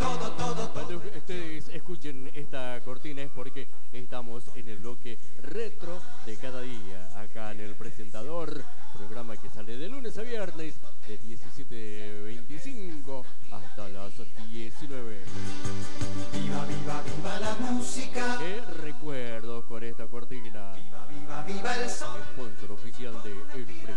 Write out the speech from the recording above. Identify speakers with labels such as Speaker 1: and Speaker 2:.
Speaker 1: Cuando ustedes escuchen esta cortina es porque estamos en el bloque retro de cada día, acá en El Presentador, programa que sale de lunes a viernes de 17:25 hasta las 19.
Speaker 2: Viva, viva, viva la música.
Speaker 1: Qué recuerdos con esta cortina.
Speaker 2: Viva, viva, viva el sol.
Speaker 1: Sponsor oficial de El Presentador.